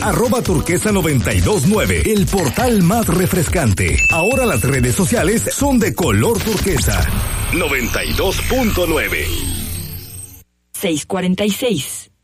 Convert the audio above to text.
@turquesa929, el portal más refrescante. Ahora las redes sociales son de color turquesa. 92.9. 6:46.